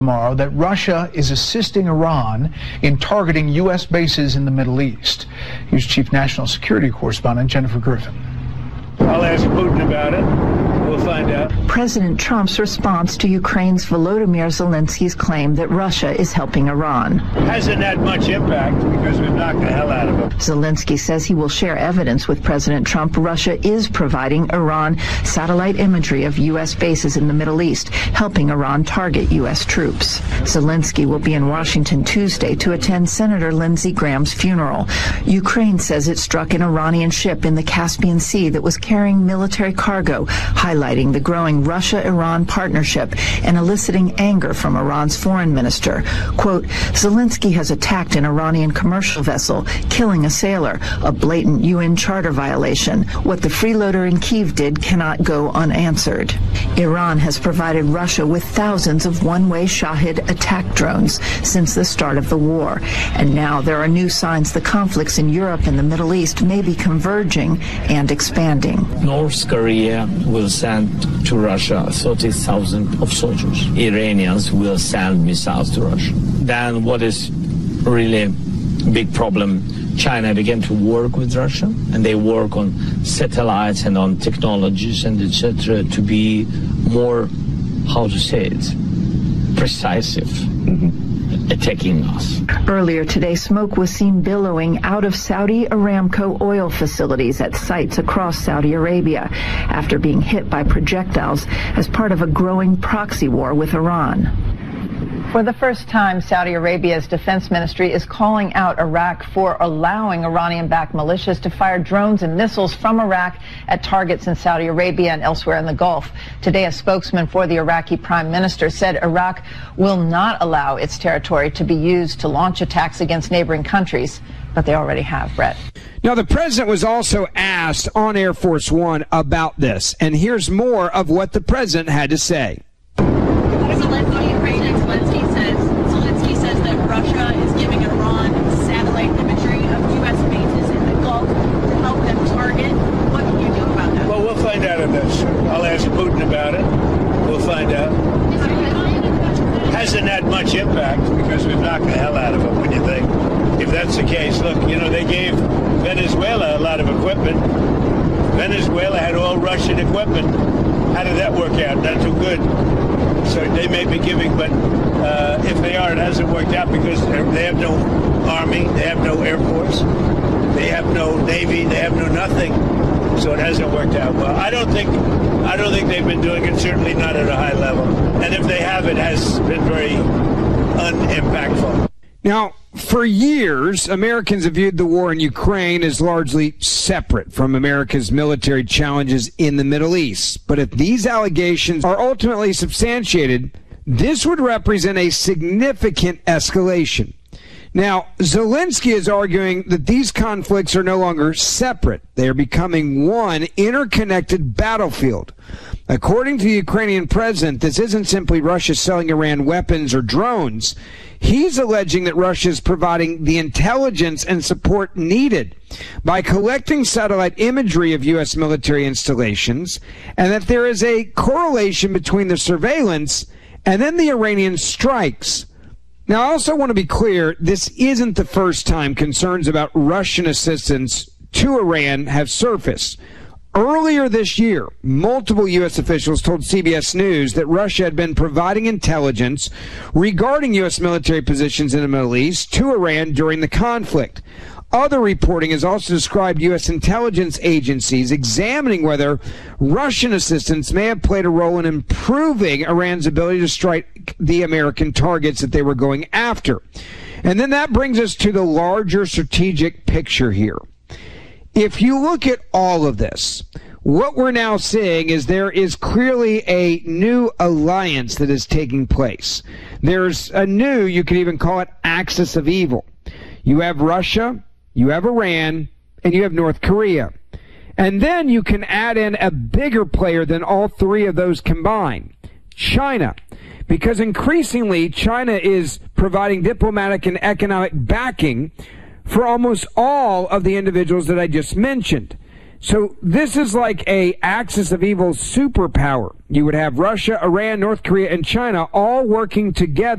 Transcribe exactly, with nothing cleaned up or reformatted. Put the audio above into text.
Tomorrow that Russia is assisting Iran in targeting U S bases in the Middle East. Here's Chief National Security Correspondent Jennifer Griffin. I'll ask Putin about it. We'll find out. President Trump's response to Ukraine's Volodymyr Zelensky's claim that Russia is helping Iran. Hasn't had much impact because we've knocked the hell out of him. Zelensky says he will share evidence with President Trump. Russia is providing Iran satellite imagery of U S bases in the Middle East, helping Iran target U S troops. Zelensky will be in Washington Tuesday to attend Senator Lindsey Graham's funeral. Ukraine says it struck an Iranian ship in the Caspian Sea that was carrying military cargo, highlighting the growing Russia-Iran partnership and eliciting anger from Iran's foreign minister. Quote, Zelensky has attacked an Iranian commercial vessel, killing a sailor, a blatant U N charter violation. What the freeloader in Kyiv did cannot go unanswered. Iran has provided Russia with thousands of one-way Shahid attack drones since the start of the war. And now there are new signs the conflicts in Europe and the Middle East may be converging and expanding. North Korea will send to Russia thirty thousand of soldiers. Iranians will send missiles to Russia. Then what is really a big problem, China began to work with Russia, and they work on satellites and on technologies and et cetera to be more, how to say it, precisive. Mm-hmm. Attacking us. Earlier today, smoke was seen billowing out of Saudi Aramco oil facilities at sites across Saudi Arabia after being hit by projectiles as part of a growing proxy war with Iran. For the first time, Saudi Arabia's defense ministry is calling out Iraq for allowing Iranian-backed militias to fire drones and missiles from Iraq at targets in Saudi Arabia and elsewhere in the Gulf. Today, a spokesman for the Iraqi prime minister said Iraq will not allow its territory to be used to launch attacks against neighboring countries, but they already have. Brett. Now, the president was also asked on Air Force One about this, and here's more of what the president had to say. Russia is giving Iran satellite imagery of U S bases in the Gulf to help them target. What can you do about that? Well, we'll find out on this. I'll ask Putin about it. We'll find out. Hasn't had much impact because we've knocked the hell out of him, when you think. If that's the case, look, you know, they gave Venezuela a lot of equipment. Venezuela had all Russian equipment. How did that work out? Not too good. So they may be giving, but uh, if they are, it hasn't worked out because they have no army, they have no air force, they have no navy, they have no nothing. So it hasn't worked out well. I don't think, I don't think they've been doing it. Certainly not at a high level. And if they have, it has been very unimpactful. Now, for years, Americans have viewed the war in Ukraine as largely separate from America's military challenges in the Middle East. But if these allegations are ultimately substantiated, this would represent a significant escalation. Now, Zelensky is arguing that these conflicts are no longer separate. They are becoming one interconnected battlefield. According to the Ukrainian president, this isn't simply Russia selling Iran weapons or drones. He's alleging that Russia is providing the intelligence and support needed by collecting satellite imagery of U S military installations, and that there is a correlation between the surveillance and then the Iranian strikes. Now, I also want to be clear, this isn't the first time concerns about Russian assistance to Iran have surfaced. Earlier this year, multiple U S officials told C B S News that Russia had been providing intelligence regarding U S military positions in the Middle East to Iran during the conflict. Other reporting has also described U S intelligence agencies examining whether Russian assistance may have played a role in improving Iran's ability to strike the American targets that they were going after. And then that brings us to the larger strategic picture here. If you look at all of this, what we're now seeing is there is clearly a new alliance that is taking place. There's a new, you could even call it, axis of evil. You have Russia, you have Iran, and you have North Korea. And then you can add in a bigger player than all three of those combined, China. Because increasingly, China is providing diplomatic and economic backing for almost all of the individuals that I just mentioned. So this is like a axis of evil superpower. You would have Russia, Iran, North Korea, and China all working together